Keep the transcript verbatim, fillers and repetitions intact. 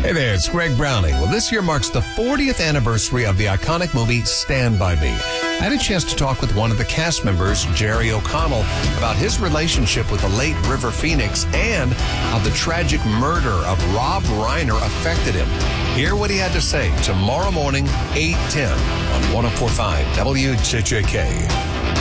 Hey there, it's Greg Browning. Well, this year marks the fortieth anniversary of the iconic movie Stand By Me. I had a chance to talk with one of the cast members, Jerry O'Connell, about his relationship with the late River Phoenix and how the tragic murder of Rob Reiner affected him. Hear what he had to say tomorrow morning, eight ten on one oh four point five W J J K.